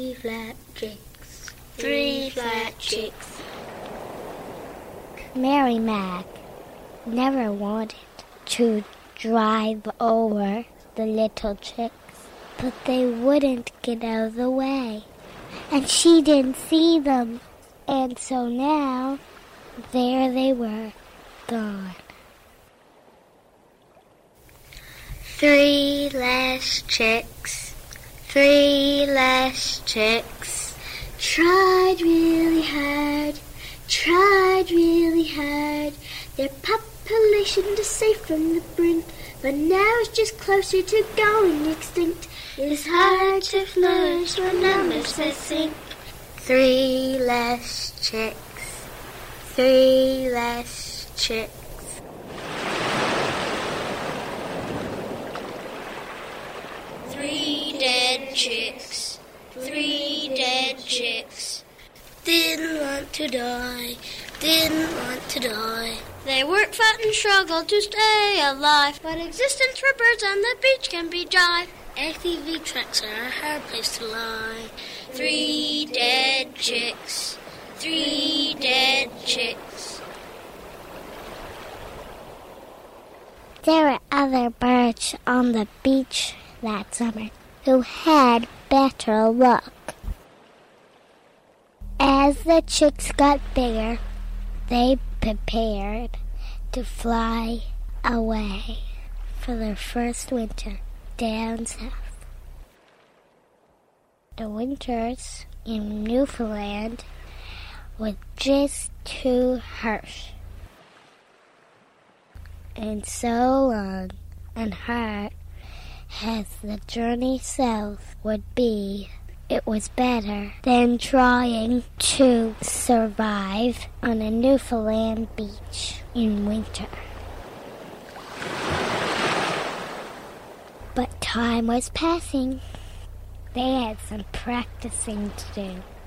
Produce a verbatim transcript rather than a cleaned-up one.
Three flat chicks. Three flat chicks. Mary Mac never wanted to drive over the little chicks, but they wouldn't get out of the way. And she didn't see them. And so now, there they were, gone. Three less chicks. Three less chicks. Tried really hard. Tried really hard. Their population to save from the brink, but now it's just closer to going extinct. It's hard to flourish when numbers that sink. Three less chicks. Three less chicks. Three dead chicks. Three dead chicks. Didn't want to die. Didn't want to die. They worked, fought, and struggled to stay alive, but existence for birds on the beach can be jive. A T V tracks are a hard place to lie. Three dead chicks. Three dead chicks. There were other birds on the beach that summer who had better luck. As the chicks got bigger, they prepared to fly away for their first winter down south. The winters in Newfoundland were just too harsh and so long and hard as the journey south would be. It was better than trying to survive on a Newfoundland beach in winter. But time was passing. They had some practicing to do.